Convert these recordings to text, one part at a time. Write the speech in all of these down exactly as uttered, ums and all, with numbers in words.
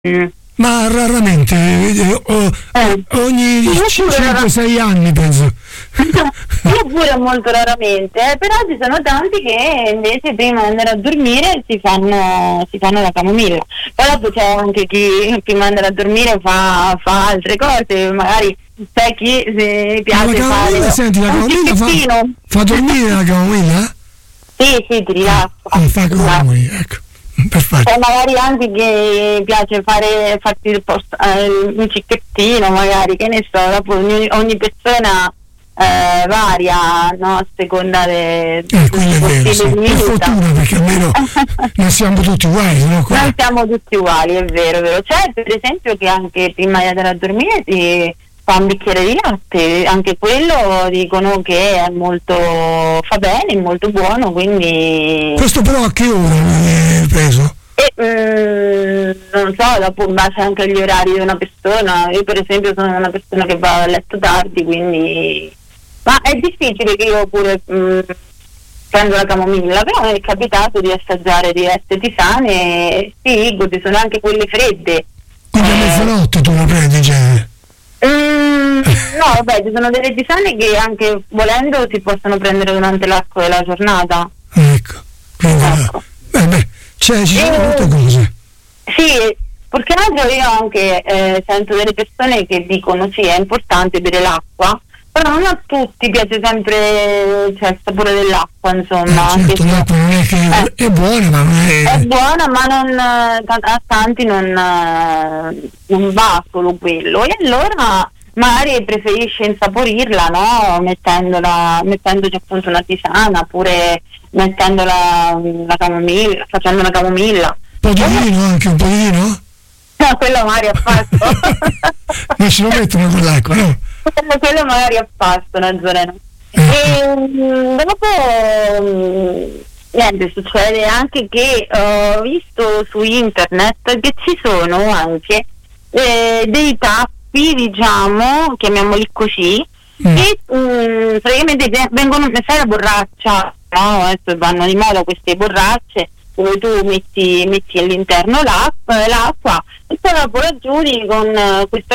Mm. Ma raramente, eh, oh, Eh. ogni Io pure cinque sei anni penso. Io pure molto raramente, eh, però ci sono tanti che invece prima di andare a dormire si fanno, si fanno la camomilla. Poi dopo c'è anche chi prima di andare a dormire fa, fa altre cose, magari c'è chi si Ma la piace camomilla, fare senti, la un camomilla fa, cicchettino. fa dormire la camomilla? Sì, sì, ti rilassa. Ah, fa camomilla, ecco, perfetto. E magari anche che piace fare farti il post, eh, un cicchettino, magari, che ne so, dopo ogni, ogni persona eh, varia, no? A seconda de, Eh, quello è vero, sì. Per fortuna, perché almeno non siamo tutti uguali, no? Qua. Non siamo tutti uguali, è vero, è vero. C'è per esempio che anche prima di andare a dormire si fa un bicchiere di latte, anche quello dicono che è molto, fa bene, è molto buono, quindi... Questo però a che ora viene preso? E, mm, non so, dopo in base anche agli orari di una persona. Io per esempio sono una persona che va a letto tardi, quindi... Ma è difficile che io pure mm, prendo la camomilla, però mi è capitato di assaggiare diverse tisane, sì, ci sono anche quelle fredde. Quindi a Eh, mezzanotte tu la prendi in genere? Mm, no, vabbè, ci sono delle tisane che anche volendo si possono prendere durante l'arco della giornata. Ecco, quindi, Ecco. beh, beh, cioè, ci sono Eh, molte cose. Sì, perché altro io anche eh, sento delle persone che dicono sì, è importante bere l'acqua, però non a tutti piace sempre, cioè, il sapore dell'acqua, insomma. Eh, anche certo, se- l'acqua non è che Eh. è buona, ma non è... È buona, ma non, eh, ta- a tanti non, eh, non va solo quello, e allora magari preferisce insaporirla, no? Mettendola, mettendoci appunto una tisana, oppure mettendo la, la camomilla, facendo una camomilla. Un po' di vino anche, un po' di vino? No, quello magari a pasto. Non ce lo mettono con l'acqua, no? quello, quello magari a pasto, Nazareno. Eh. E mm, dopo mm, niente, succede anche che eh, ho visto su internet che ci sono anche eh, dei tappi, diciamo, chiamiamoli così, Mm. che mm, praticamente ve- vengono, sai la borraccia, no? Adesso vanno di moda queste borracce dove tu metti, metti all'interno l'acqua, l'acqua e poi dopo la chiudi con eh, questa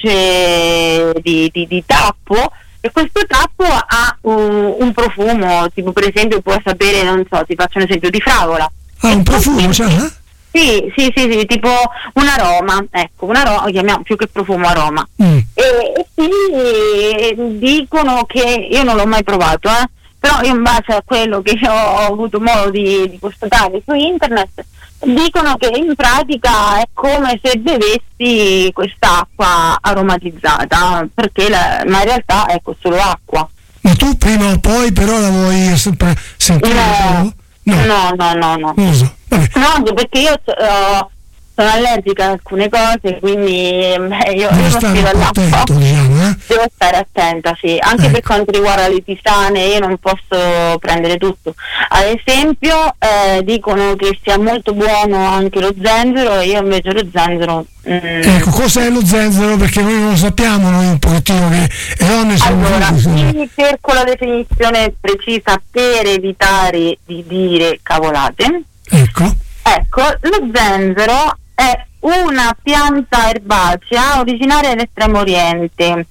specie di, di, di tappo, e questo tappo ha un, un profumo, tipo per esempio può sapere, non so, ti faccio un esempio di fragola. Ah, un profumo, cioè? Eh? Sì, sì, sì, sì, tipo un aroma, ecco, un aroma, chiamiamo più che profumo aroma. Mm. E, e quindi dicono che, io non l'ho mai provato, eh, però in base a quello che ho, ho avuto modo di, di constatare su internet, dicono che in pratica è come se bevessi quest'acqua aromatizzata, perché la, ma in realtà è solo acqua. Ma tu prima o poi però la vuoi sempre sentire? No, No, no, no, no, no. non lo so. Vabbè. No, anche perché io eh, sono allergica a alcune cose, quindi beh, io, Devi io non stare tiro un po' all'acqua. attento, diciamo, eh? Devo stare attenta, sì, anche Ecco. per quanto riguarda le tisane, io non posso prendere tutto. Ad esempio eh, dicono che sia molto buono anche lo zenzero, e io invece lo zenzero mm, Ecco, cos'è lo zenzero? Perché noi non lo sappiamo, noi un pochettino che le donne sono allora, insomma. vi cerco la definizione precisa per evitare di dire cavolate. Ecco, Ecco, lo zenzero è una pianta erbacea originaria dell'Estremo Oriente.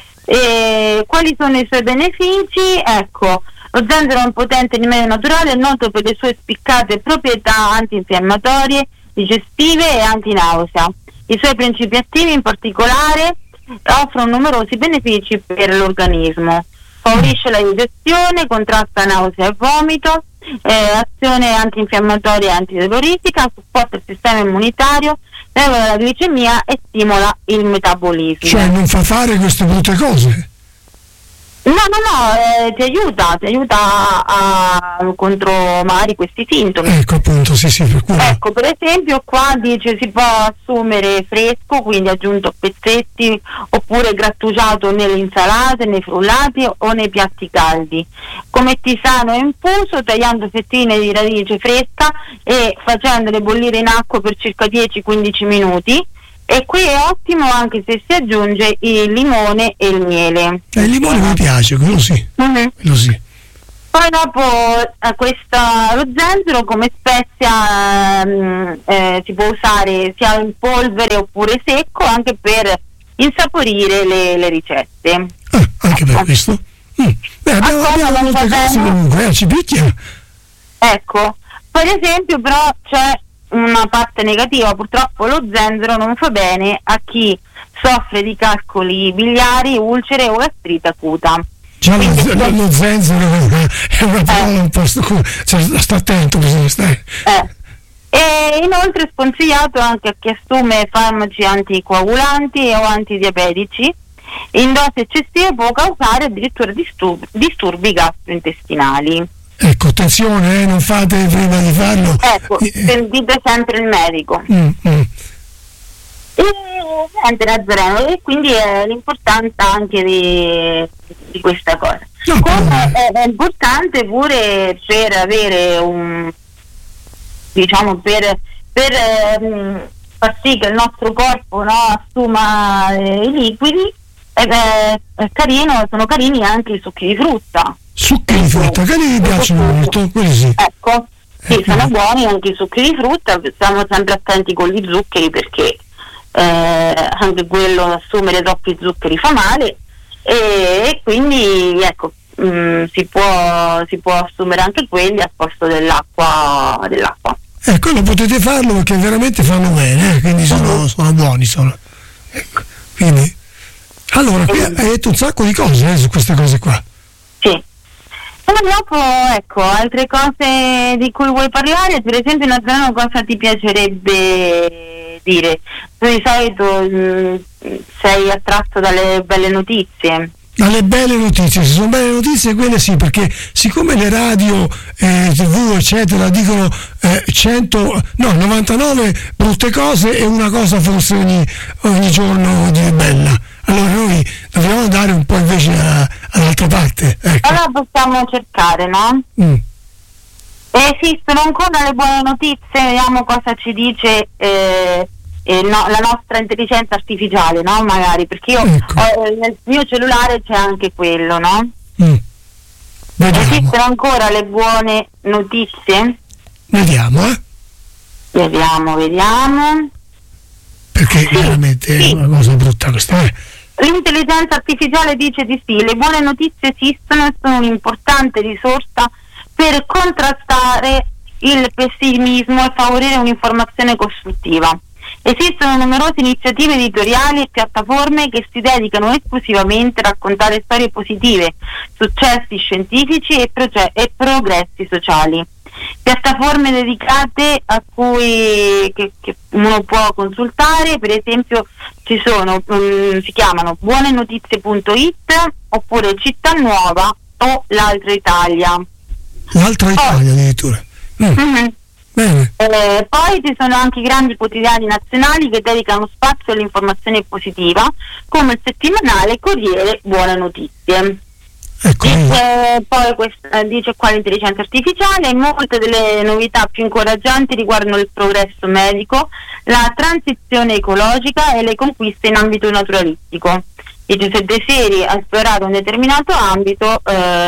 E quali sono i suoi benefici? Ecco, lo zenzero è un potente rimedio naturale, è noto per le sue spiccate proprietà antinfiammatorie, digestive e antinausea. I suoi principi attivi in particolare offrono numerosi benefici per l'organismo. Favorisce la digestione, contrasta nausea e vomito, eh, azione antinfiammatoria e antidolorifica, supporta il sistema immunitario, regola la glicemia e stimola il metabolismo. cioè non fa fare queste brutte cose. No, no, no, eh, ti aiuta, ti aiuta a, a- contro magari questi sintomi. Ecco, appunto, sì, sì, per quello. Ecco, per esempio qua dice si può assumere fresco, quindi aggiunto a pezzetti, oppure grattugiato nelle insalate, nei frullati o nei piatti caldi. Come tisano infuso, tagliando fettine di radice fresca e facendole bollire in acqua per circa dieci quindici minuti. E qui è ottimo anche se si aggiunge il limone e il miele. Eh, il limone mi piace, quello sì, Mhm. quello sì. Poi dopo eh, questa, lo zenzero come spezia ehm, eh, si può usare sia in polvere oppure secco, anche per insaporire le, le ricette. Ah, anche per questo? Mm. Beh, abbiamo, abbiamo molte cose comunque, eh, ci picchia. Ecco, per esempio però c'è una parte negativa, purtroppo lo zenzero non fa bene a chi soffre di calcoli biliari, ulcere o gastrite acuta. Già lo, lo, lo zenzero è una parola eh. un po' stu- cioè, sta attento così stai. Eh. E inoltre è sconsigliato anche a chi assume farmaci anticoagulanti o antidiabetici. In dosi eccessive può causare addirittura disturbi, disturbi gastrointestinali. Ecco, attenzione, eh, non fate prima di farlo. Ecco, sentite sempre il medico. Mm, mm. E niente, Nazareno, e quindi è l'importanza anche di, di questa cosa. No, Come è, è importante pure per avere un, diciamo, per, per ehm, far sì che il nostro corpo, no, assuma eh, i liquidi, ed è, è carino, sono carini anche i succhi di frutta. Succhi di frutta, che mi piacciono molto, quelli sì. Ecco, sì, ecco. Sono buoni anche i succhi di frutta, stiamo sempre attenti con gli zuccheri perché eh, anche quello, assumere troppi zuccheri fa male, e, e quindi ecco, mh, si può si può assumere anche quelli al posto dell'acqua dell'acqua. Ecco, lo potete farlo perché veramente fanno bene, eh, quindi sono, sono buoni, sono. Ecco, quindi allora qui hai detto un sacco di cose eh, su queste cose qua. Sì. E dopo, ecco, altre cose di cui vuoi parlare, per esempio, Nazareno, cosa ti piacerebbe dire? Tu di solito mh, sei attratto dalle belle notizie. Dalle belle notizie, se sono belle notizie quelle sì, perché siccome le radio, eh, tv eccetera dicono eh, cento, no, novantanove brutte cose e una cosa forse ogni, ogni giorno di bella, allora noi dobbiamo andare un po' invece a, all'altra parte, ecco. Allora possiamo cercare, no? Mm. Esistono ancora le buone notizie, vediamo cosa ci dice eh, eh, no, la nostra intelligenza artificiale, no? Magari, perché io ecco. eh, nel mio cellulare c'è anche quello, no? Mm. Esistono ancora le buone notizie? Vediamo, eh? Vediamo, vediamo. Perché sì, veramente sì. è una cosa brutta questa, eh? L'intelligenza artificiale dice di sì, le buone notizie esistono e sono un'importante risorsa per contrastare il pessimismo e favorire un'informazione costruttiva. Esistono numerose iniziative editoriali e piattaforme che si dedicano esclusivamente a raccontare storie positive, successi scientifici e, proge- e progressi sociali. Piattaforme dedicate a cui che, che uno può consultare, per esempio ci sono, um, si chiamano buonenotizie punto it oppure Città Nuova o L'Altra Italia. L'Altra Italia oh. addirittura. Mm. Mm-hmm. Bene. Eh, poi ci sono anche i grandi quotidiani nazionali che dedicano spazio all'informazione positiva, come il settimanale Corriere Buone Notizie. Ecco. Dice, poi questa, dice qua l'intelligenza artificiale, molte delle novità più incoraggianti riguardano il progresso medico, la transizione ecologica e le conquiste in ambito naturalistico. Dice, se desideri esplorare un determinato ambito,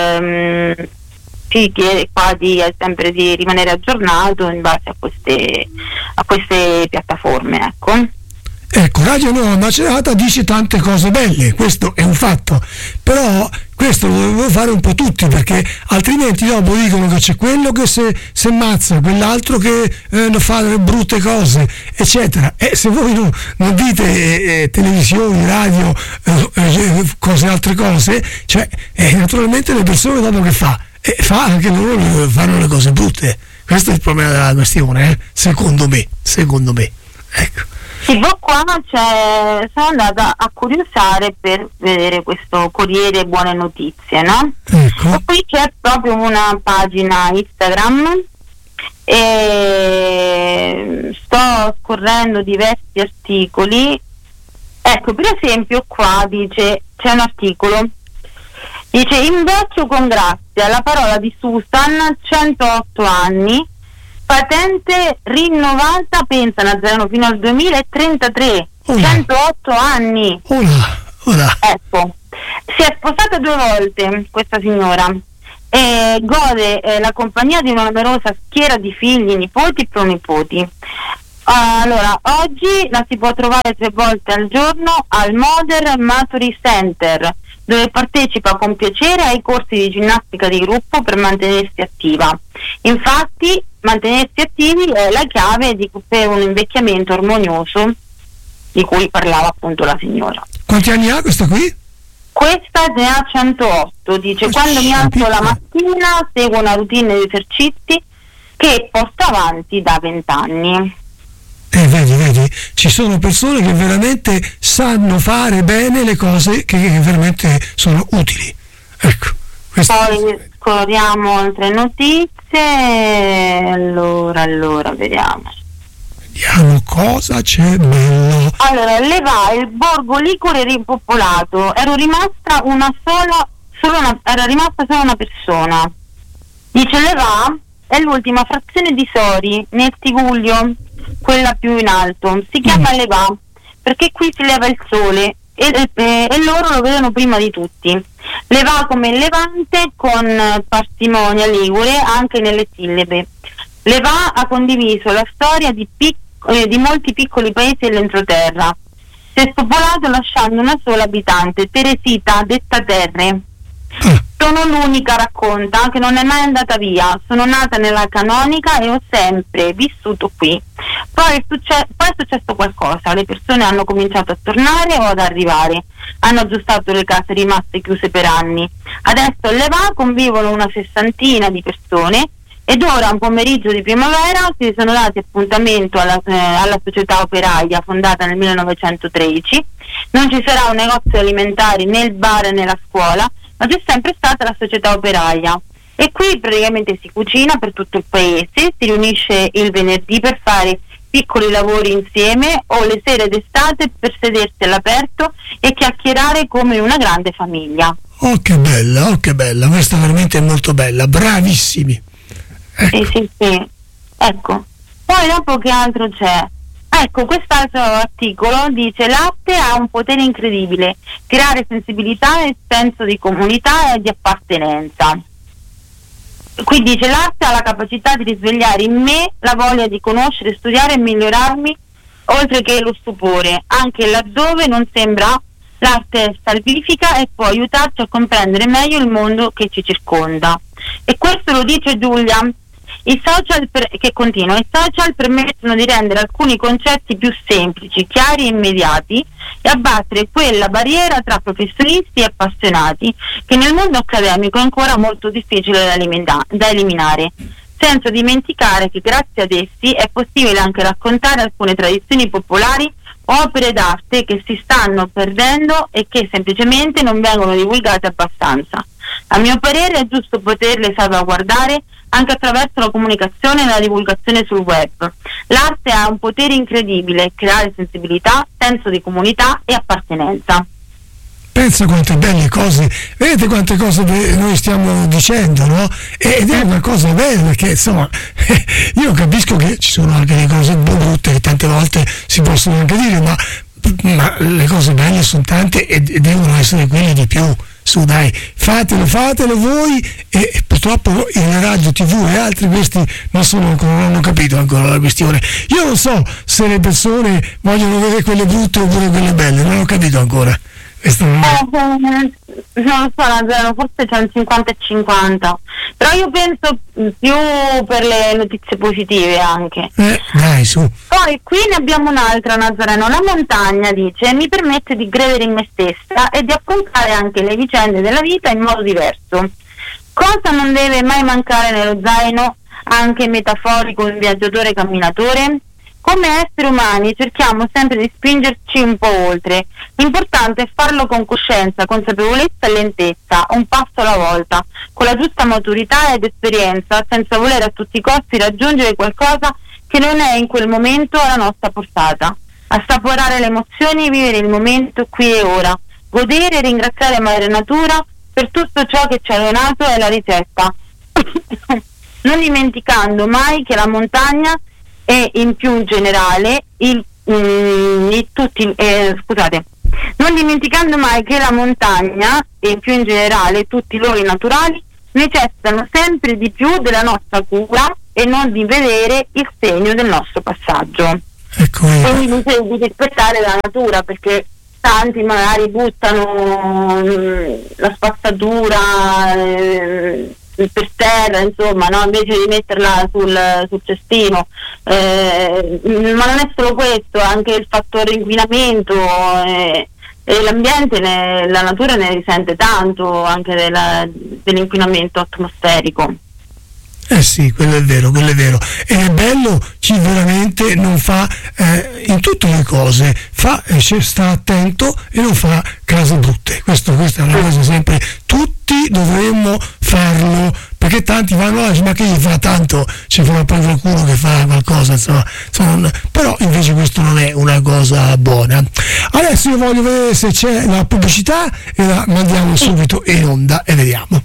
ehm, si chiede qua di sempre di rimanere aggiornato in base a queste, a queste piattaforme, ecco. Ecco, Radio Nuova Macerata dice tante cose belle, questo è un fatto, però questo lo dovevo fare un po' tutti, perché altrimenti dopo dicono che c'è quello che se, se ammazza, quell'altro che eh, fa delle brutte cose, eccetera. E se voi no, non dite eh, televisioni, radio, eh, eh, cose, altre cose, cioè eh, naturalmente le persone dopo che fa? E fa anche loro fanno le cose brutte. Questo è il problema della questione, eh? secondo me, secondo me. Ecco. Sì, poi qua c'è, sono andata a curiosare per vedere questo Corriere Buone Notizie, no? Ecco. E qui c'è proprio una pagina Instagram e sto scorrendo diversi articoli. Ecco, per esempio qua dice, c'è un articolo, dice invecchio con grazia, la parola di Susan, centootto anni, patente rinnovata, pensa Nazareno, fino al duemilatrentatré, una. centootto anni. Una, una. Ecco, si è sposata due volte questa signora e gode eh, la compagnia di una numerosa schiera di figli, nipoti e pronipoti. Uh, allora, oggi la si può trovare tre volte al giorno al Modern Maturi Center, dove partecipa con piacere ai corsi di ginnastica di gruppo per mantenersi attiva. Infatti, mantenersi attivi è la chiave di, per un invecchiamento armonioso di cui parlava appunto la signora. Quanti anni ha questa qui? Questa ne ha centootto, dice, oh, quando mi alzo piccola. la mattina seguo una routine di esercizi che porto avanti da vent'anni. Eh, vedi, vedi, ci sono persone che veramente sanno fare bene le cose che, che veramente sono utili. Ecco. Poi scorriamo altre notizie. Allora, allora, vediamo. Vediamo cosa c'è bello. Allora, Levà, il borgo ligure ripopolato. Ero rimasta una sola, solo una, era rimasta solo una persona. Dice Levà, è l'ultima frazione di Sori, nel Tiguglio, quella più in alto. Si chiama mm. Levà perché qui si leva il sole e, e, e loro lo vedono prima di tutti. Levà come il Levante, con parsimonia ligure anche nelle sillabe. Levà ha condiviso la storia di, pic- eh, di molti piccoli paesi dell'entroterra. Si è spopolato lasciando una sola abitante, Teresita, detta Terre. Sono l'unica, racconta, che non è mai andata via. Sono nata nella canonica e ho sempre vissuto qui. Poi è, succe- poi è successo qualcosa, le persone hanno cominciato a tornare o ad arrivare, hanno aggiustato le case rimaste chiuse per anni. Adesso a Levà convivono una sessantina di persone ed ora, un pomeriggio di primavera, si sono dati appuntamento alla, eh, alla società operaia fondata nel millenovecentotredici. Non ci sarà un negozio alimentare né il bar né la scuola, ma c'è sempre stata la società operaia. E qui praticamente si cucina per tutto il paese, si riunisce il venerdì per fare piccoli lavori insieme o le sere d'estate per sedersi all'aperto e chiacchierare come una grande famiglia. Oh, che bella, oh, che bella, questa veramente è molto bella, bravissimi. Ecco. Sì, sì, sì. Ecco. Poi dopo che altro c'è? Ecco, quest'altro articolo dice: l'arte ha un potere incredibile, creare sensibilità e senso di comunità e di appartenenza. Qui dice: l'arte ha la capacità di risvegliare in me la voglia di conoscere, studiare e migliorarmi, oltre che lo stupore, anche laddove non sembra. L'arte è salvifica e può aiutarci a comprendere meglio il mondo che ci circonda. E questo lo dice Giulia. I social per, che continua, i social permettono di rendere alcuni concetti più semplici, chiari e immediati e abbattere quella barriera tra professionisti e appassionati che nel mondo accademico è ancora molto difficile da, elimina, da eliminare, senza dimenticare che grazie ad essi è possibile anche raccontare alcune tradizioni popolari o opere d'arte che si stanno perdendo e che semplicemente non vengono divulgate abbastanza. A mio parere è giusto poterle salvaguardare anche attraverso la comunicazione e la divulgazione sul web. L'arte ha un potere incredibile, creare sensibilità, senso di comunità e appartenenza. Pensa quante belle cose, vedete quante cose noi stiamo dicendo, no? Ed è una cosa bella, perché insomma io capisco che ci sono anche le cose brutte che tante volte si possono anche dire, ma, ma le cose belle sono tante e devono essere quelle di più. Su dai, fatelo, fatelo voi, e, e purtroppo il radio tivù e altri questi non sono ancora, non hanno capito ancora la questione. Io non so se le persone vogliono vedere quelle brutte oppure quelle belle, non ho capito ancora. Questo non, è... eh, non lo so, forse c'è un cinquanta e cinquanta, però io penso più per le notizie positive anche. Eh, dai, su. Poi qui ne abbiamo un'altra, Nazareno. La montagna, dice, mi permette di credere in me stessa e di affrontare anche le vicende della vita in modo diverso. Cosa non deve mai mancare nello zaino, anche metaforico, un viaggiatore camminatore? Come esseri umani cerchiamo sempre di spingerci un po' oltre. L'importante è farlo con coscienza, consapevolezza e lentezza, un passo alla volta, con la giusta maturità ed esperienza, senza voler a tutti i costi raggiungere qualcosa che non è in quel momento alla nostra portata. Assaporare le emozioni, vivere il momento qui e ora, godere e ringraziare Madre Natura per tutto ciò che ci ha donato è la ricetta. Non dimenticando mai che la montagna e in più in generale il, mm, il tutti, eh, scusate non dimenticando mai che la montagna e in più in generale tutti i luoghi naturali necessitano sempre di più della nostra cura e non di vedere il segno del nostro passaggio. Ecco, quindi di rispettare la natura, perché tanti magari buttano mh, la spazzatura eh, per terra, insomma, no? Invece di metterla sul, sul cestino, eh, ma non è solo questo, anche il fattore inquinamento, eh, e l'ambiente, ne, la natura ne risente tanto anche della, dell'inquinamento atmosferico. Eh sì, quello è vero, quello è vero. E è bello chi veramente non fa eh, in tutte le cose, fa, eh, sta attento e non fa cose brutte. Questo, questa è una cosa sempre, tutti dovremmo farlo, perché tanti vanno là, ma che gli fa tanto, ci farà poi qualcuno che fa qualcosa, insomma, insomma, però invece questo non è una cosa buona. Adesso io voglio vedere se c'è la pubblicità e la mandiamo subito in onda e vediamo.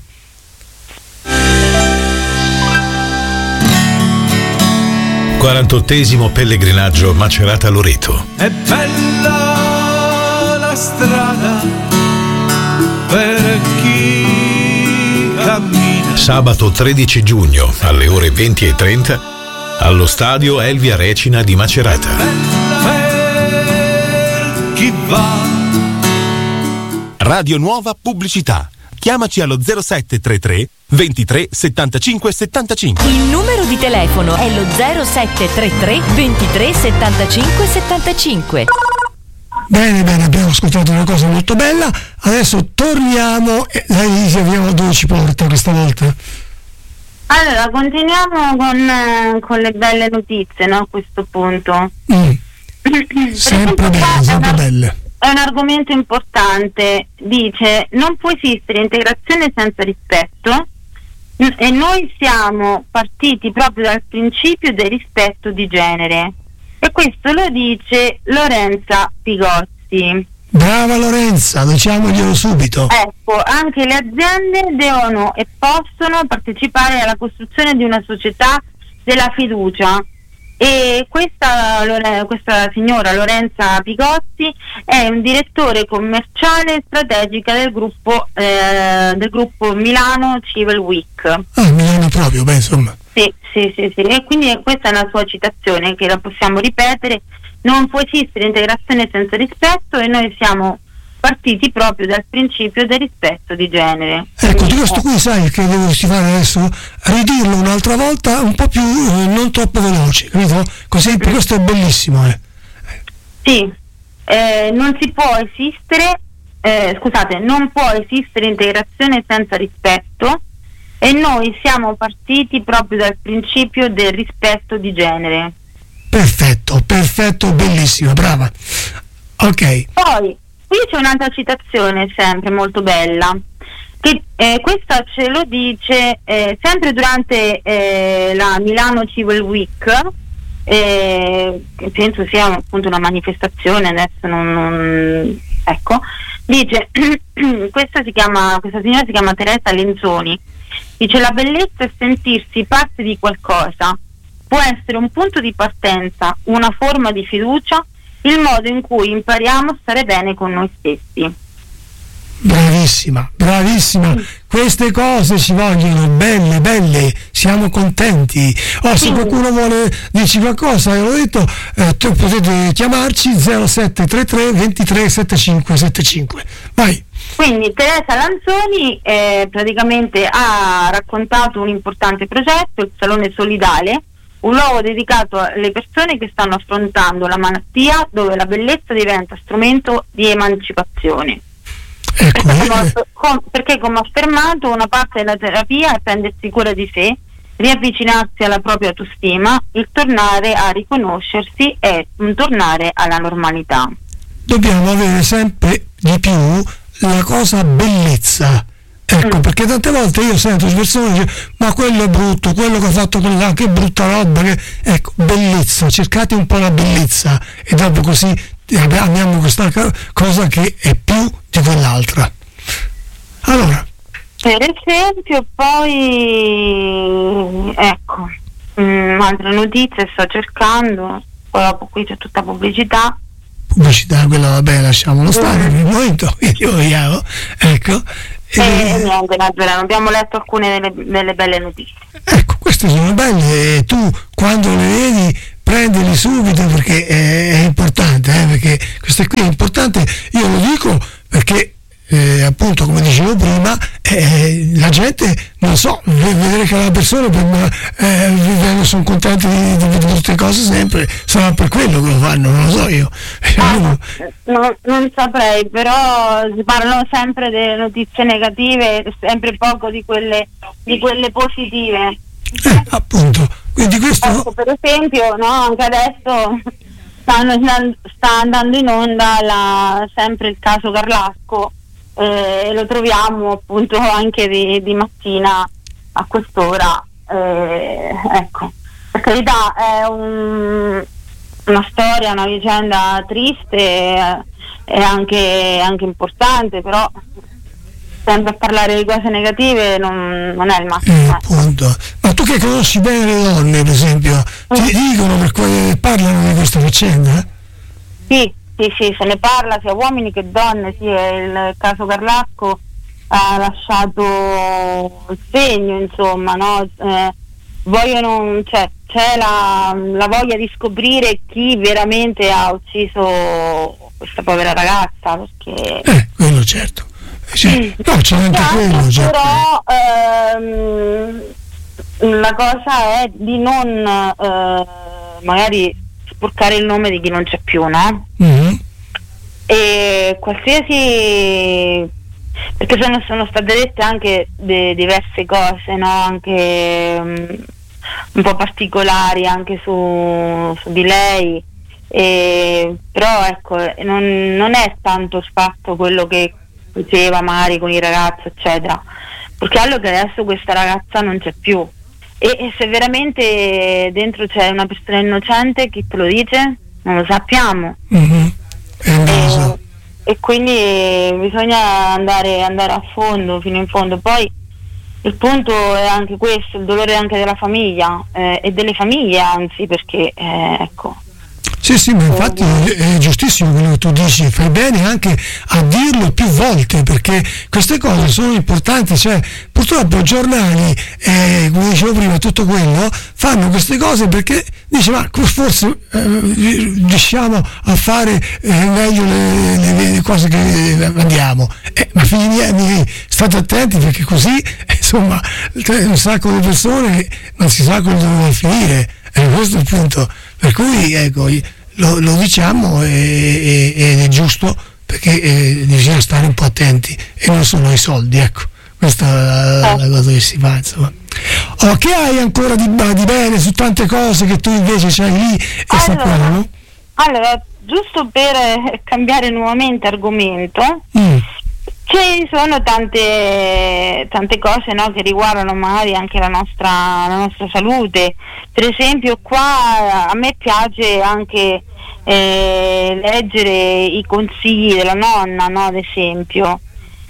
quarantottesimo pellegrinaggio Macerata Loreto. È bella la strada per chi cammina. Sabato tredici giugno alle ore venti e trenta allo stadio Elvia Recina di Macerata. Per chi va. Radio Nuova Pubblicità. Chiamaci allo zero sette tre tre ventitré settantacinque settantacinque. Il numero di telefono è lo zero sette tre tre ventitré settantacinque settantacinque. Bene, bene, abbiamo ascoltato una cosa molto bella. Adesso torniamo e lei abbiamo dove ci porta questa volta? Allora, continuiamo con, eh, con le belle notizie, no? A questo punto. Mm. Sempre belle, sempre belle. È un argomento importante. Dice: non può esistere integrazione senza rispetto, e noi siamo partiti proprio dal principio del rispetto di genere, e questo lo dice Lorenza Pigozzi. Brava Lorenza, diciamoglielo subito. Ecco, anche le aziende devono e possono partecipare alla costruzione di una società della fiducia. E questa, questa signora Lorenza Pigozzi è un direttore commerciale strategica del gruppo eh, del gruppo Milano Civil Week. Ah, Milano proprio, beh, insomma. Sì, sì, sì, sì. E quindi questa è una sua citazione che la possiamo ripetere: non può esistere integrazione senza rispetto, e noi siamo partiti proprio dal principio del rispetto di genere. Ecco, di questo qui sai che dovresti fare adesso? Ridirlo un'altra volta un po' più, eh, non troppo veloce, capito? Così, questo è bellissimo, eh. Sì, eh, non si può esistere, eh, scusate, non può esistere integrazione senza rispetto, e noi siamo partiti proprio dal principio del rispetto di genere. Perfetto, perfetto, bellissimo, brava. Ok. Poi qui c'è un'altra citazione sempre molto bella, che eh, questa ce lo dice eh, sempre durante eh, la Milano Civil Week, eh, che penso sia appunto una manifestazione, adesso non, non ecco, dice questa si chiama questa signora si chiama Teresa Lenzoni, dice: la bellezza è sentirsi parte di qualcosa, può essere un punto di partenza, una forma di fiducia, il modo in cui impariamo a stare bene con noi stessi. Bravissima, bravissima. Queste cose ci vogliono, belle, belle, siamo contenti. Oh, se qualcuno vuole dirci qualcosa, io l'ho detto, eh, potete chiamarci zero sette tre tre ventitré settantacinque settantacinque. Vai. Quindi Teresa Lanzoni eh, praticamente ha raccontato un importante progetto, il Salone Solidale, un luogo dedicato alle persone che stanno affrontando la malattia, dove la bellezza diventa strumento di emancipazione. Ecco, perché, come, com, perché come ho affermato, una parte della terapia è prendersi cura di sé, riavvicinarsi alla propria autostima, il tornare a riconoscersi e un tornare alla normalità. Dobbiamo avere sempre di più la cosa bellezza. Ecco, mm. perché tante volte io sento persone che dicono: ma quello è brutto, quello che ha fatto quello là, che brutta roba, che... ecco, bellezza, cercate un po' la bellezza, e dopo così abbiamo questa cosa che è più di quell'altra. Allora, per esempio, poi ecco, mh, altre notizie sto cercando, poi dopo qui c'è tutta pubblicità. Pubblicità, quella vabbè, lasciamolo stare per il momento, io vogliamo, ecco. E, e niente, Nazareno, abbiamo letto alcune delle, delle belle notizie. Ecco, queste sono belle e tu quando le vedi prendili subito perché è, è importante, eh, perché questo qui è importante, io lo dico perché eh, appunto come dicevo prima eh, la gente, non so, vedere che la persona eh, sono contenti di, di, di tutte le cose sempre, sarà per quello che lo fanno, non lo so io. Ah, no, non saprei, però si parlano sempre delle notizie negative e sempre poco di quelle, di quelle positive. Eh, appunto, quindi questo... Ecco, per esempio, no, anche adesso stanno, sta andando in onda la, sempre il caso Carlasco, e eh, lo troviamo appunto anche di, di mattina a quest'ora. Eh, ecco, per carità è un, una storia, una vicenda triste e eh, anche, anche importante, però sempre a parlare di cose negative non, non è il massimo. Eh, appunto. Ma tu che conosci bene le donne, per esempio, ti mm. dicono per cui parlano di questa faccenda? Sì, sì, sì, se ne parla sia uomini che donne, sì, il caso Carlasco ha lasciato il segno, insomma, no? Eh, vogliono, cioè, c'è la, la voglia di scoprire chi veramente ha ucciso questa povera ragazza, perché... Eh, quello certo. Cioè, no, c'è anche quello, cioè. Però ehm, la cosa è di non eh, magari sporcare il nome di chi non c'è più, no? Mm-hmm. E qualsiasi, perché sono, sono state dette anche de, diverse cose, no? Anche um, un po' particolari anche su, su di lei, e, però ecco, non, non è tanto il fatto quello che diceva Mari con i ragazzi eccetera, perché altro che adesso questa ragazza non c'è più e, e se veramente dentro c'è una persona innocente, chi te lo dice? Non lo sappiamo. Mm-hmm. e, e quindi bisogna andare, andare a fondo, fino in fondo. Poi il punto è anche questo, il dolore anche della famiglia eh, e delle famiglie anzi, perché eh, ecco. Sì, sì, ma infatti è giustissimo quello che tu dici, fai bene anche a dirlo più volte, perché queste cose sono importanti, cioè purtroppo i giornali, eh, come dicevo prima, tutto quello, fanno queste cose perché dice ma forse eh, riusciamo a fare eh, meglio le, le, le cose che andiamo, eh, ma figli miei, state attenti perché così, insomma, un sacco di persone non si sa come dove finire, e questo è il punto. Per cui ecco, lo, lo diciamo ed è, è giusto, perché eh, bisogna stare un po' attenti e non solo ai soldi, ecco, questa è la, la cosa che si fa, insomma. Oh, che hai ancora di, di bene su tante cose che tu invece c'hai lì e allora, sappiamo? Allora, giusto per cambiare nuovamente argomento, mm. ci sono tante tante cose, no, che riguardano magari anche la nostra, la nostra salute. Per esempio qua a me piace anche eh, leggere i consigli della nonna, no, ad esempio.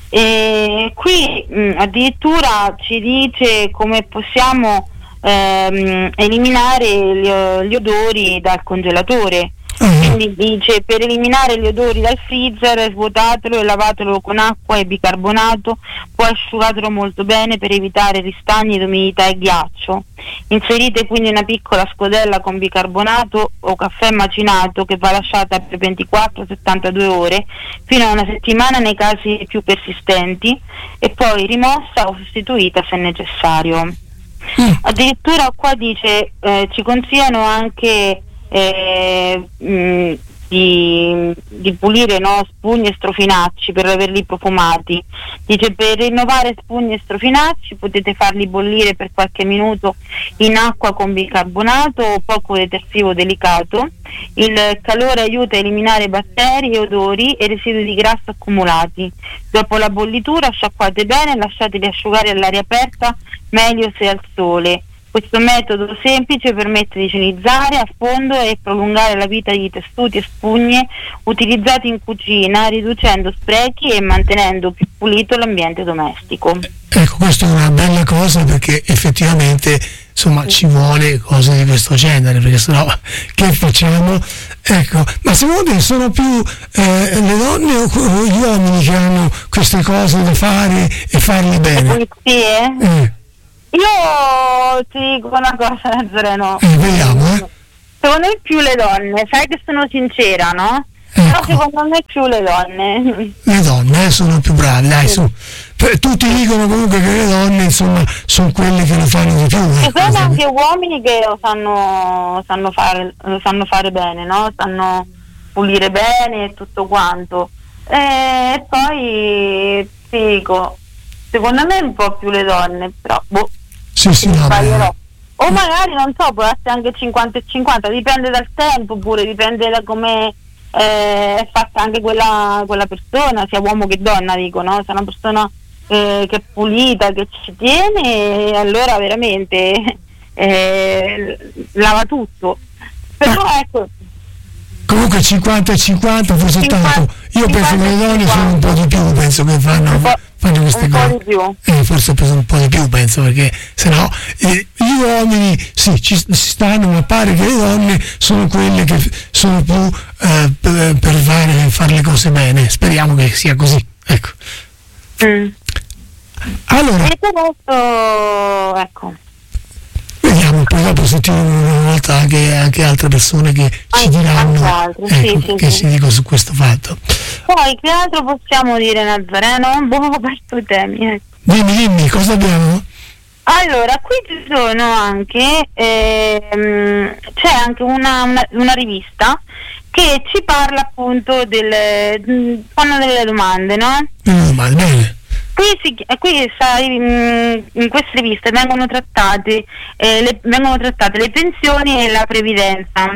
E qui mh, addirittura ci dice come possiamo ehm, eliminare gli, gli odori dal congelatore. Quindi dice: per eliminare gli odori dal freezer svuotatelo e lavatelo con acqua e bicarbonato, poi asciugatelo molto bene per evitare ristagni, umidità e ghiaccio. Inserite quindi una piccola scodella con bicarbonato o caffè macinato che va lasciata per ventiquattro settantadue ore fino a una settimana nei casi più persistenti e poi rimossa o sostituita se necessario. Mm. Addirittura qua dice eh, ci consigliano anche Eh, mh, di, di pulire, no, spugni e strofinacci per averli profumati. Dice: per rinnovare spugni e strofinacci potete farli bollire per qualche minuto in acqua con bicarbonato o poco detersivo delicato. Il calore aiuta a eliminare batteri, odori e residui di grasso accumulati. Dopo la bollitura sciacquate bene e lasciateli asciugare all'aria aperta, meglio se al sole. Questo metodo semplice permette di igienizzare a fondo e prolungare la vita di tessuti e spugne utilizzati in cucina, riducendo sprechi e mantenendo più pulito l'ambiente domestico. Ecco, questa è una bella cosa, perché effettivamente insomma ci vuole cose di questo genere, perché sennò che facciamo? Ecco, ma secondo te sono più eh, le donne o gli uomini che hanno queste cose da fare e farle bene? Pulizie? Eh. Io ti dico una cosa, Nazareno. Eh, vediamo, eh. Secondo me più le donne, sai che sono sincera, no? Ecco. Però secondo me più le donne. Le donne eh, sono più brave, dai, su. Per, tutti dicono comunque che le donne, insomma, sono quelle che lo fanno di più. Ci Ecco. sono anche uomini che lo sanno, sanno, fare, lo sanno fare bene, no? Sanno pulire bene e tutto quanto. E poi ti dico, secondo me un po' più le donne, però boh, Sì, sì, no, sbaglierò. O magari non so, può essere anche cinquanta e cinquanta, dipende dal tempo pure, dipende da come eh, è fatta anche quella, quella persona, sia uomo che donna, dico, no? Se è una persona eh, che è pulita, che ci tiene, allora veramente eh, lava tutto. Però ecco, comunque cinquanta e cinquanta forse è cinquanta, tanto. Io penso che le donne sono un po' di più, penso che fanno, un po', fanno queste un cose. po' di più. Eh, forse un po' di più, penso, perché sennò eh, gli uomini sì, ci, ci stanno, ma pare che le donne sono quelle che sono più eh, per, per fare, fare le cose bene. Speriamo che sia così. Ecco. Mm. Allora, E adesso, ecco. vediamo, poi dopo sentiremo una volta anche, anche altre persone che ci Anche diranno altre, sì, ecco, sì, che sì. si dicono su questo fatto. Poi che altro possiamo dire, Nazareno? Boh, ho perso i temi, ecco. Dimmi, dimmi, cosa abbiamo? Allora, qui ci sono anche, ehm, c'è anche una, una, una rivista che ci parla appunto del, mh, fanno delle domande, no? No, ma bene. Qui, si, qui sta, in, in queste riviste vengono trattate, eh, le, vengono trattate le pensioni e la previdenza.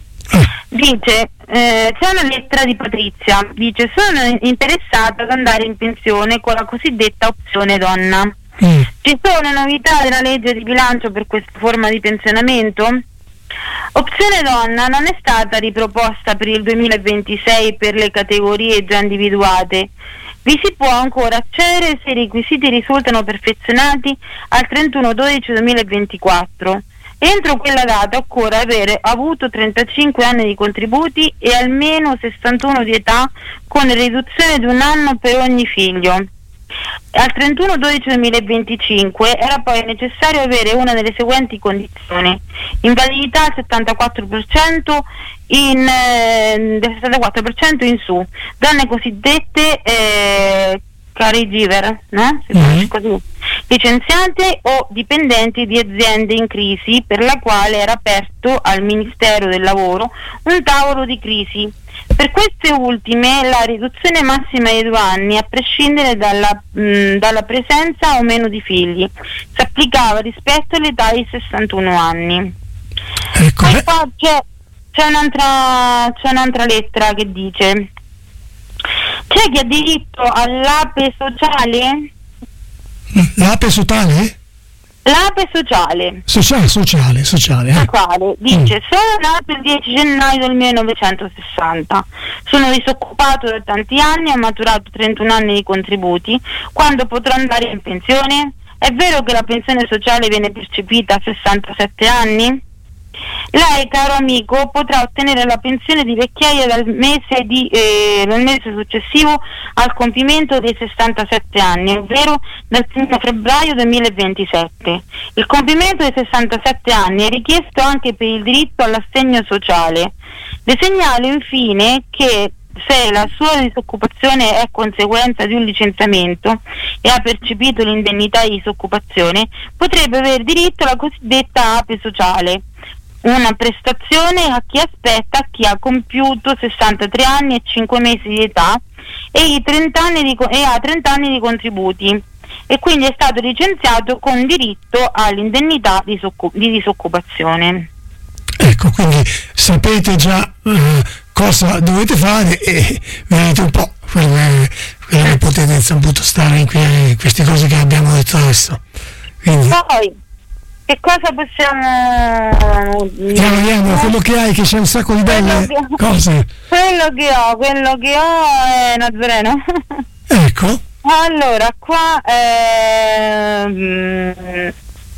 Dice, eh, c'è una lettera di Patrizia, dice: sono interessata ad andare in pensione con la cosiddetta opzione donna. Mm. Ci sono novità della legge di bilancio per questa forma di pensionamento? Opzione donna non è stata riproposta per il duemilaventisei per le categorie già individuate. Vi si può ancora accedere se i requisiti risultano perfezionati al trentuno dodici duemilaventiquattro. Entro quella data occorre avere avuto trentacinque anni di contributi e almeno sessantuno di età, con riduzione di un anno per ogni figlio. Al trentuno dodici duemilaventicinque era poi necessario avere una delle seguenti condizioni: invalidità al settantaquattro per cento in, eh, del sessantaquattro per cento in su, donne cosiddette eh, caregiver, no? Si Mm-hmm. dice così, licenziate o dipendenti di aziende in crisi, per la quale era aperto al Ministero del Lavoro un tavolo di crisi. Per queste ultime la riduzione massima di due anni, a prescindere dalla, mh, dalla presenza o meno di figli, si applicava rispetto all'età di sessantuno anni. Ecco, Poi eh, qua c'è, c'è, un'altra, c'è un'altra lettera che dice: c'è chi ha diritto all'A P E sociale? l'ape sociale? L'A P E sociale. Sociale, sociale, sociale. Eh. Sociale, dice: sono nato il dieci gennaio del millenovecentosessanta, sono disoccupato da tanti anni, ho maturato trentuno anni di contributi, quando potrò andare in pensione? È vero che la pensione sociale viene percepita a sessantasette anni? Lei, caro amico, potrà ottenere la pensione di vecchiaia dal mese, di, eh, dal mese successivo al compimento dei sessantasette anni, ovvero dal primo febbraio duemilaventisette. Il compimento dei sessantasette anni è richiesto anche per il diritto all'assegno sociale. Le segnalo infine che se la sua disoccupazione è conseguenza di un licenziamento e ha percepito l'indennità di disoccupazione, potrebbe avere diritto alla cosiddetta A P E sociale, una prestazione a chi aspetta a chi ha compiuto sessantatré anni e cinque mesi di età e, i trenta anni di, e ha trenta anni di contributi, e quindi è stato licenziato con diritto all'indennità di, disoccup- di disoccupazione. Ecco, quindi sapete già eh, cosa dovete fare e vedete un po' quello che, quello che potete appunto stare in, que- in queste cose che abbiamo detto adesso. Quindi, Poi, che cosa possiamo andiamo, andiamo, quello che hai, che c'è un sacco di belle Quello che- cose. Quello che ho, quello che ho è Nazareno. Ecco, Allora, qua ehm,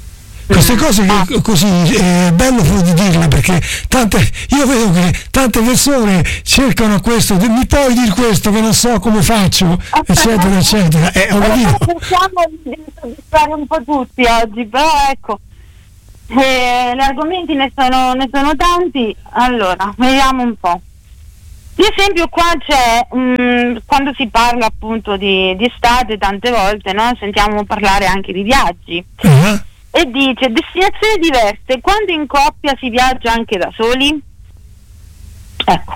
Queste cose che così è bello di dirle, perché tante, io vedo che tante persone cercano questo, mi puoi dire questo che non so come faccio, eccetera eccetera. Eh, ho capito. Cerchiamo di soddisfare un po' tutti oggi, però ecco, eh, gli argomenti ne sono, ne sono tanti. Allora, vediamo un po'. Ad esempio qua c'è, mh, quando si parla appunto di, di estate, tante volte, no? Sentiamo parlare anche di viaggi. Uh-huh. E dice destinazioni diverse, quando in coppia si viaggia anche da soli? Ecco.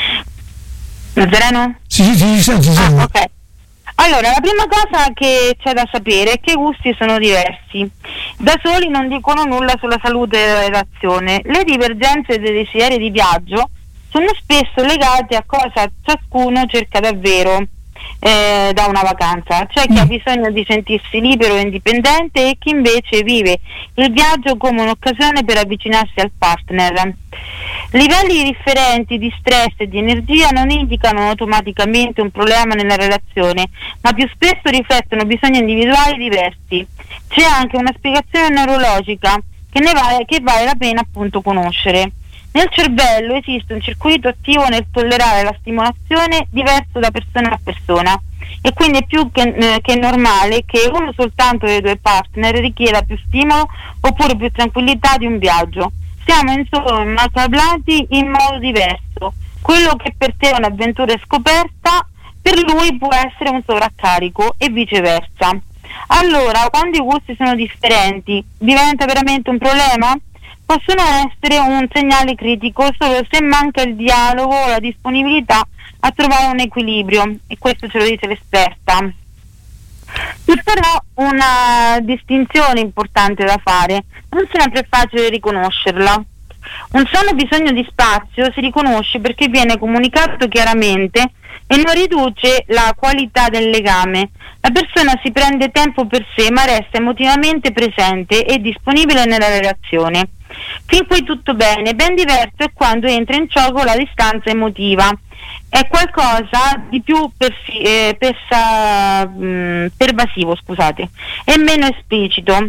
Nazareno? Sì, sì, sì, sento, sento. Ah, ok. Allora, la prima cosa che c'è da sapere è che i gusti sono diversi. Da soli non dicono nulla sulla salute della relazione. Le divergenze dei desideri di viaggio sono spesso legate a cosa ciascuno cerca davvero eh, da una vacanza. C'è chi ha bisogno di sentirsi libero e indipendente e chi invece vive il viaggio come un'occasione per avvicinarsi al partner. Livelli differenti di stress e di energia non indicano automaticamente un problema nella relazione, ma più spesso riflettono bisogni individuali diversi. C'è anche una spiegazione neurologica che, ne vale, che vale la pena appunto conoscere. Nel cervello esiste un circuito attivo nel tollerare la stimolazione diverso da persona a persona, e quindi è più che, eh, che normale che uno soltanto dei due partner richieda più stimolo oppure più tranquillità di un viaggio. Siamo insomma cablati in modo diverso. Quello che per te è un'avventura scoperta, per lui può essere un sovraccarico e viceversa. Allora, quando i gusti sono differenti, diventa veramente un problema? Possono essere un segnale critico solo se manca il dialogo o la disponibilità a trovare un equilibrio, e questo ce lo dice l'esperta. C'è però una distinzione importante da fare, non sempre è facile riconoscerla. Un sano bisogno di spazio si riconosce perché viene comunicato chiaramente e non riduce la qualità del legame. La persona si prende tempo per sé ma resta emotivamente presente e disponibile nella relazione. Fin qui tutto bene. Ben diverso è quando entra in gioco la distanza emotiva. È qualcosa di più persi- eh, persa- mh, pervasivo, scusate, e meno esplicito.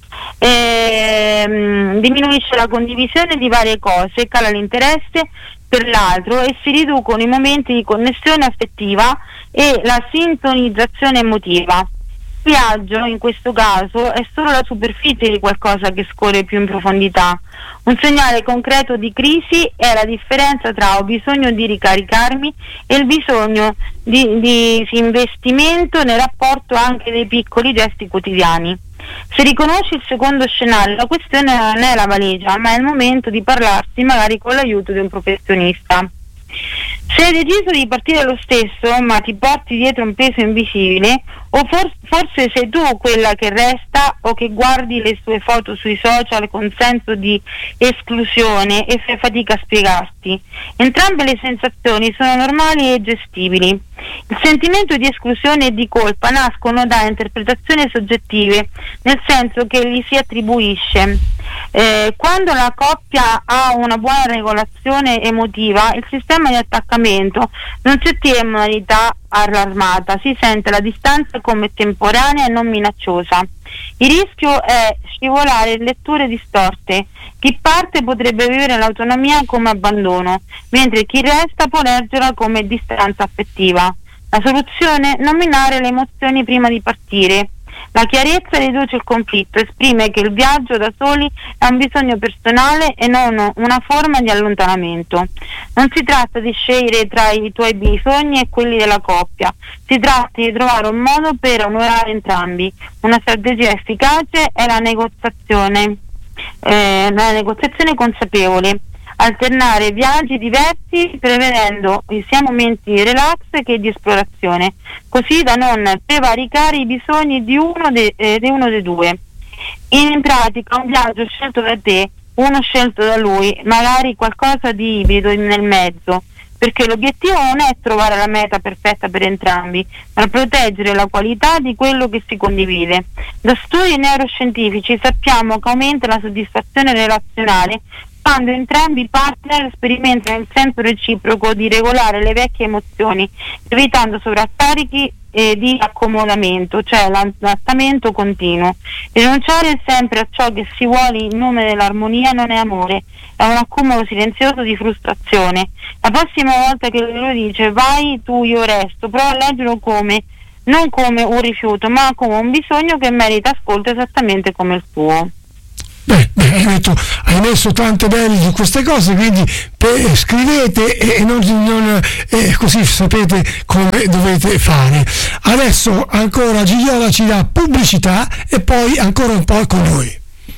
E, diminuisce la condivisione di varie cose, cala l'interesse per l'altro e si riducono i momenti di connessione affettiva e la sintonizzazione emotiva. Il viaggio in questo caso è solo la superficie di qualcosa che scorre più in profondità. Un segnale concreto di crisi è la differenza tra ho bisogno di ricaricarmi e il bisogno di, di investimento nel rapporto anche dei piccoli gesti quotidiani. Se riconosci il secondo scenario, la questione non è la valigia, ma è il momento di parlarsi magari con l'aiuto di un professionista. Se hai deciso di partire lo stesso, ma ti porti dietro un peso invisibile, o for- forse sei tu quella che resta o che guardi le sue foto sui social con senso di esclusione e fai fatica a spiegarti. Entrambe le sensazioni sono normali e gestibili. Il sentimento di esclusione e di colpa nascono da interpretazioni soggettive, nel senso che gli si attribuisce. Eh, quando la coppia ha una buona regolazione emotiva, il sistema di attaccamento non si attiva in modalità allarmata, si sente la distanza come temporanea e non minacciosa. Il rischio è scivolare in letture distorte. Chi parte potrebbe vivere l'autonomia come abbandono, mentre chi resta può leggerla come distanza affettiva. La soluzione? Non minare le emozioni prima di partire. La chiarezza riduce il conflitto, esprime che il viaggio da soli è un bisogno personale e non una forma di allontanamento. Non si tratta di scegliere tra i tuoi bisogni e quelli della coppia, si tratta di trovare un modo per onorare entrambi. Una strategia efficace è la negoziazione, eh, la negoziazione consapevole. Alternare viaggi diversi prevedendo sia momenti di relax che di esplorazione, così da non prevaricare i bisogni di uno, de, eh, di uno dei due. In pratica un viaggio scelto da te, uno scelto da lui, magari qualcosa di ibrido nel mezzo, perché l'obiettivo non è trovare la meta perfetta per entrambi, ma proteggere la qualità di quello che si condivide. Da studi neuroscientifici sappiamo che aumenta la soddisfazione relazionale quando entrambi i partner sperimentano il senso reciproco di regolare le vecchie emozioni, evitando sovraccarichi eh, di accomodamento, cioè l'adattamento continuo. Rinunciare sempre a ciò che si vuole in nome dell'armonia non è amore, è un accumulo silenzioso di frustrazione. La prossima volta che lui lo dice vai tu io resto, prova a leggerlo come non come un rifiuto, ma come un bisogno che merita ascolto esattamente come il tuo. Beh, beh hai, detto, hai messo tante belle su queste cose, quindi per, scrivete e non, non eh, così sapete come dovete fare. Adesso ancora Gigliola ci dà pubblicità e poi ancora un po' con noi.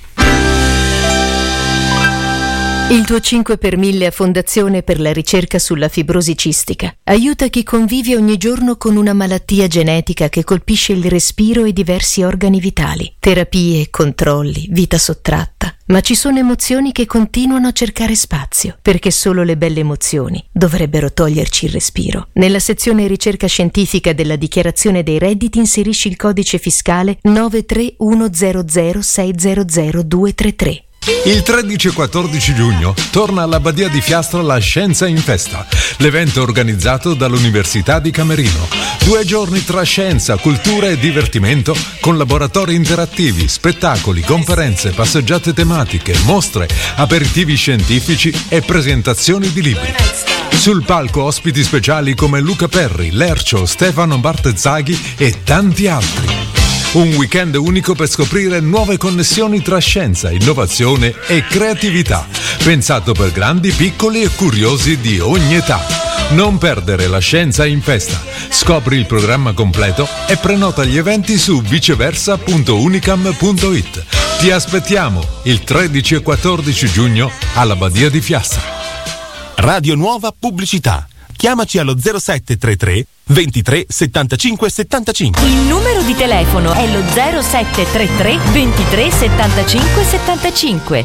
Il tuo cinque per mille a Fondazione per la ricerca sulla fibrosi cistica aiuta chi convive ogni giorno con una malattia genetica che colpisce il respiro e diversi organi vitali. Terapie, controlli, vita sottratta. Ma ci sono emozioni che continuano a cercare spazio, perché solo le belle emozioni dovrebbero toglierci il respiro. Nella sezione ricerca scientifica della dichiarazione dei redditi inserisci il codice fiscale nove tre uno zero zero sei zero zero due tre tre. Il tredici e quattordici giugno torna alla Badia di Fiastra la Scienza in Festa, l'evento organizzato dall'Università di Camerino. Due giorni tra scienza, cultura e divertimento con laboratori interattivi, spettacoli, conferenze, passeggiate tematiche, mostre, aperitivi scientifici e presentazioni di libri. Sul palco ospiti speciali come Luca Perri, Lercio, Stefano Bartezzaghi e tanti altri. Un weekend unico per scoprire nuove connessioni tra scienza, innovazione e creatività, pensato per grandi, piccoli e curiosi di ogni età. Non perdere la Scienza in Festa. Scopri il programma completo e prenota gli eventi su viceversa punto unicam punto it. Ti aspettiamo il tredici e quattordici giugno alla Badia di Fiastra. Radio Nuova Pubblicità. Chiamaci allo zero sette tre tre ventitré settantacinque settantacinque. Il numero di telefono è lo zero sette tre tre ventitré settantacinque settantacinque.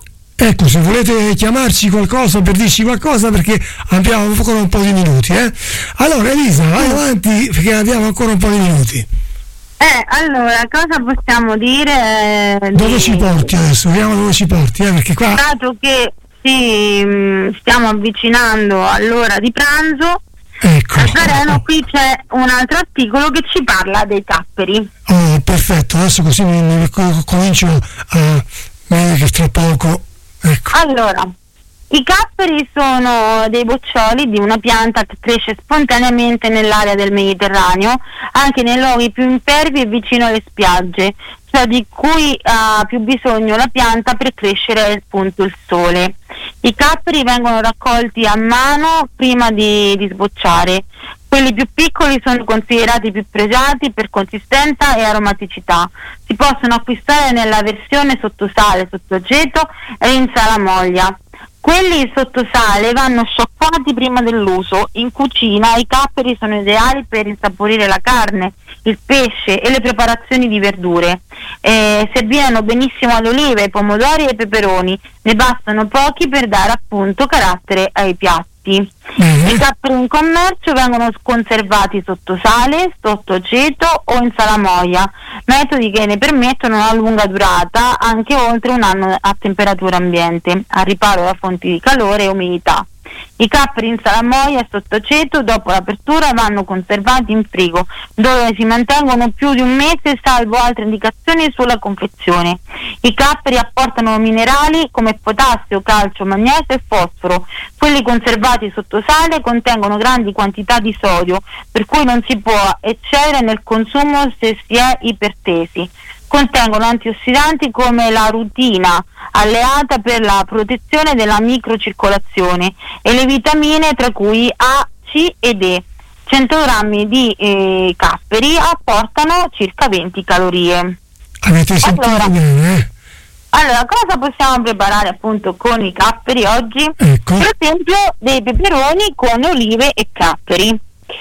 Ecco, se volete chiamarci qualcosa per dirci qualcosa, perché abbiamo ancora un po' di minuti, eh? Allora Elisa, vai avanti perché abbiamo ancora un po' di minuti. Eh, allora, cosa possiamo dire? Eh, dove di... ci porti adesso? Vediamo dove ci porti, eh? Perché qua... Dato che sì, mh, stiamo avvicinando all'ora di pranzo, ecco. Al Sareno qui c'è un altro articolo che ci parla dei capperi. Oh, perfetto, adesso così mi, mi comincio a vedere che tra poco, ecco. Allora, i capperi sono dei boccioli di una pianta che cresce spontaneamente nell'area del Mediterraneo, anche nei luoghi più impervi e vicino alle spiagge, cioè di cui ha più bisogno la pianta per crescere è appunto il sole. I capperi vengono raccolti a mano prima di, di sbocciare. Quelli più piccoli sono considerati più pregiati per consistenza e aromaticità. Si possono acquistare nella versione sottosale, sottoaceto e in salamoglia. Quelli sottosale vanno sciacquati prima dell'uso. In cucina i capperi sono ideali per insaporire la carne, il pesce e le preparazioni di verdure. Eh, si abbinano benissimo ad olive, pomodori e peperoni. Ne bastano pochi per dare appunto carattere ai piatti. Mm-hmm. I capperi in commercio vengono conservati sotto sale, sotto aceto o in salamoia, metodi che ne permettono una lunga durata anche oltre un anno a temperatura ambiente, a riparo da fonti di calore e umidità. I capperi in salamoia e sotto aceto dopo l'apertura vanno conservati in frigo, dove si mantengono più di un mese salvo altre indicazioni sulla confezione. I capperi apportano minerali come potassio, calcio, magnesio e fosforo. Quelli conservati sotto sale contengono grandi quantità di sodio, per cui non si può eccedere nel consumo se si è ipertesi. Contengono antiossidanti come la rutina, alleata per la protezione della microcircolazione, e le vitamine tra cui A, C e D. cento grammi di eh, capperi apportano circa venti calorie. Avete sentito allora, bene, eh? Allora, cosa possiamo preparare appunto con i capperi oggi? Ecco. Per esempio dei peperoni con olive e capperi.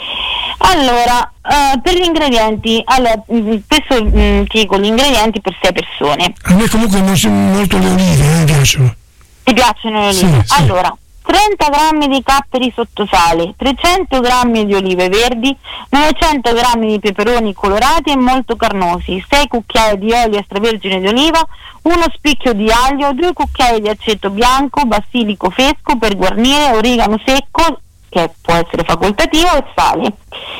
Allora, uh, per gli ingredienti, allora, spesso mh, ti dico gli ingredienti per sei persone. A me comunque molto, molto le olive, eh, mi piacciono. Ti piacciono le olive? Sì, sì. Allora, trenta grammi di capperi sottosale, trecento grammi di olive verdi, novecento grammi di peperoni colorati e molto carnosi, sei cucchiai di olio extravergine di oliva, uno spicchio di aglio, due cucchiai di aceto bianco, basilico fresco per guarnire, origano secco, che può essere facoltativo, e sale.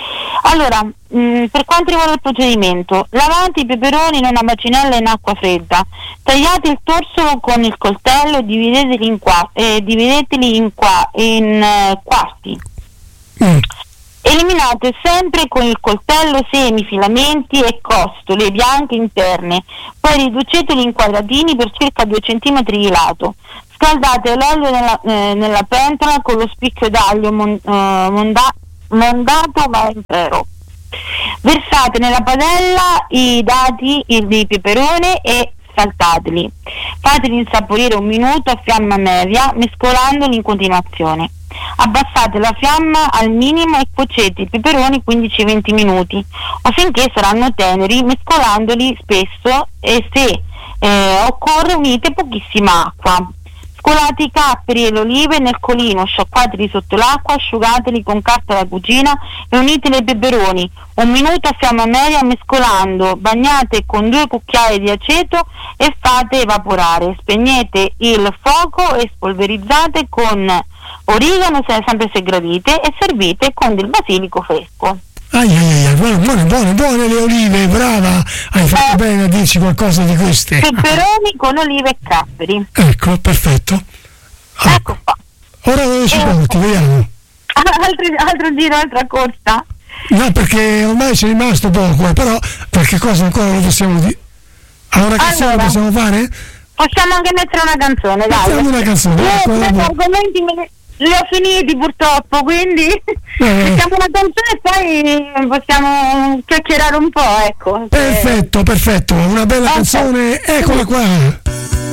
Allora, mh, per quanto riguarda il procedimento, lavate i peperoni in una bacinella in acqua fredda, tagliate il torso con il coltello e divideteli in, qua- eh, divideteli in, qua- in eh, quarti. Mm. Eliminate sempre con il coltello semi, filamenti e costole bianche interne, poi riduceteli in quadratini per circa due centimetri di lato. Scaldate l'olio nella, eh, nella pentola con lo spicchio d'aglio mon, eh, monda, mondato ma intero. Versate nella padella i dati il, di peperone e saltateli. Fateli insaporire un minuto a fiamma media, mescolandoli in continuazione. Abbassate la fiamma al minimo e cuocete i peperoni quindici venti minuti o finché saranno teneri, mescolandoli spesso e se eh, occorre unite pochissima acqua. Scolate i capperi e le olive nel colino, sciacquateli sotto l'acqua, asciugateli con carta da cucina e uniteli ai peperoni. Un minuto a fiamma media mescolando, bagnate con due cucchiai di aceto e fate evaporare. Spegnete il fuoco e spolverizzate con origano, sempre se gradite, e servite con del basilico fresco. Ai ai ai, buone, buone, buone, buone le olive, brava, hai fatto eh, bene a dirci qualcosa di queste. Peperoni con olive e capperi. Ecco, perfetto. Ecco, ecco qua. Ora dove ci eh, porti, vediamo. Altro, altro giro, altra corsa? No, perché ormai c'è rimasto poco, eh, però qualche cosa ancora lo possiamo dire. Allora, una canzone allora, possiamo fare? Possiamo anche mettere una canzone, dai. Facciamo una canzone. Io ecco, gli argomenti me ne... li ho finiti purtroppo, quindi eh. mettiamo una canzone e poi possiamo chiacchierare un po', ecco. Perfetto, perfetto, una bella okay. canzone, eccola qua.